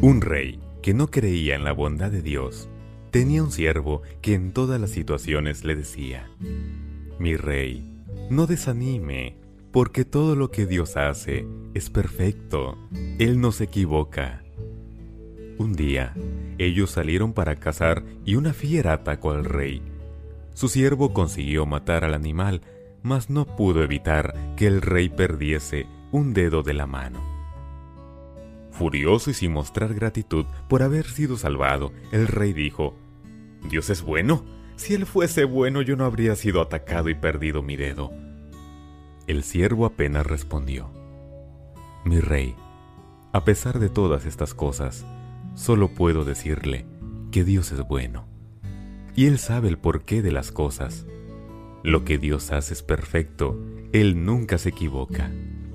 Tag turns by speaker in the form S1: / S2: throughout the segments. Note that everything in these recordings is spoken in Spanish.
S1: Un rey que no creía en la bondad de Dios tenía un siervo que en todas las situaciones le decía: mi rey, no desanime, porque todo lo que Dios hace es perfecto. Él no se equivoca. Un día, ellos salieron para cazar y una fiera atacó al rey. Su siervo consiguió matar al animal, mas no pudo evitar que el rey perdiese un dedo de la mano. Furioso y sin mostrar gratitud por haber sido salvado, el rey dijo: «Dios es bueno. Si él fuese bueno, yo no habría sido atacado y perdido mi dedo». El siervo apenas respondió: «Mi rey, a pesar de todas estas cosas, solo puedo decirle que Dios es bueno, y Él sabe el porqué de las cosas. Lo que Dios hace es perfecto, Él nunca se equivoca».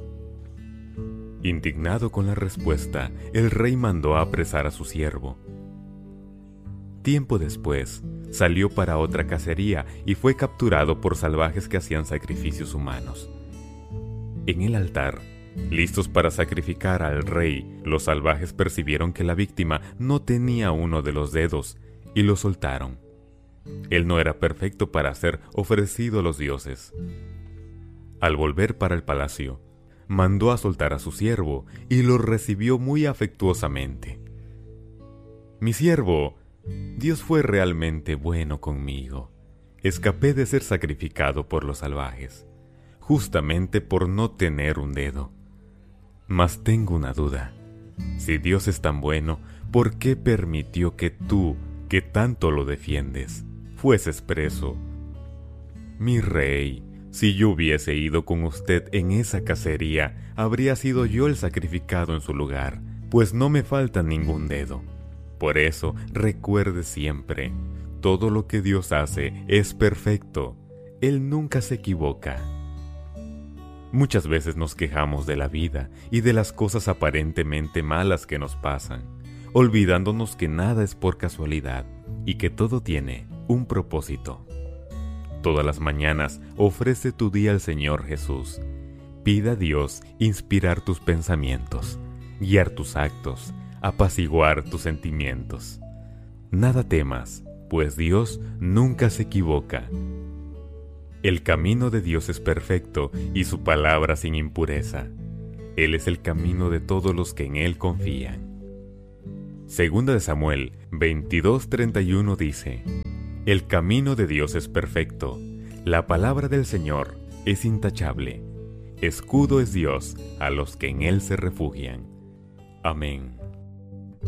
S1: Indignado con la respuesta, el rey mandó a apresar a su siervo. Tiempo después, salió para otra cacería y fue capturado por salvajes que hacían sacrificios humanos. En el altar, listos para sacrificar al rey, los salvajes percibieron que la víctima no tenía uno de los dedos y lo soltaron. Él no era perfecto para ser ofrecido a los dioses. Al volver para el palacio, mandó a soltar a su siervo y lo recibió muy afectuosamente. «Mi siervo, Dios fue realmente bueno conmigo. Escapé de ser sacrificado por los salvajes, justamente por no tener un dedo. Mas tengo una duda. Si Dios es tan bueno, ¿por qué permitió que tú, que tanto lo defiendes, fueses preso? Mi rey, si yo hubiese ido con usted en esa cacería, habría sido yo el sacrificado en su lugar, pues no me falta ningún dedo. Por eso, recuerde siempre, todo lo que Dios hace es perfecto. Él nunca se equivoca». Muchas veces nos quejamos de la vida y de las cosas aparentemente malas que nos pasan, olvidándonos que nada es por casualidad y que todo tiene un propósito. Todas las mañanas ofrece tu día al Señor Jesús. Pida a Dios inspirar tus pensamientos, guiar tus actos, apaciguar tus sentimientos. Nada temas, pues Dios nunca se equivoca. El camino de Dios es perfecto y su palabra sin impureza. Él es el camino de todos los que en Él confían. Segunda de Samuel 22:31 dice: «El camino de Dios es perfecto, la palabra del Señor es intachable. Escudo es Dios a los que en Él se refugian». Amén.